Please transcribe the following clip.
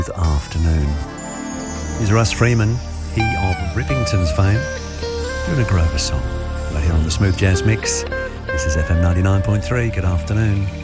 Good afternoon. He's Russ Freeman, he of Rippingtons fame, doing a Grover song right here on the Smooth Jazz Mix. This is FM 99.3. Good afternoon.